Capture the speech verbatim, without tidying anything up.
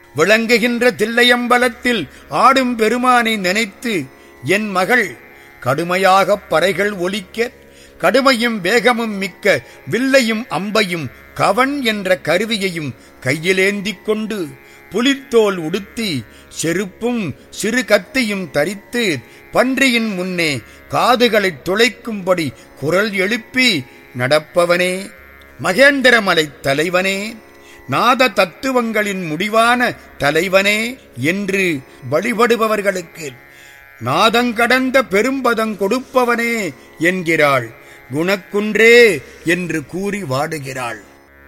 விளங்குகின்ற தில்லையம்பலத்தில் ஆடும் பெருமானை நினைத்து என் மகள் கடுமையாகப் பறைகள் ஒலிக்க கடுமையும் வேகமும் மிக்க வில்லையும் அம்பையும் கவன் என்ற கருவியையும் கையிலேந்திக் கொண்டு புலித்தோல் உடுத்தி செருப்பும் சிறு கத்தியும் தரித்து பன்றியின் முன்னே காதுகளைத் துளைக்கும்படி குரல் எழுப்பி நடப்பவனே, மகேந்திரமலை தலைவனே, நாத தத்துவங்களின் முடிவான தலைவனே என்று வழிபடுபவர்களுக்கு நாதங்கடந்த பெரும்பதங் கொடுப்பவனே என்கிறாள். குணக்குன்றே என்று கூறி வாடுகிறாள்.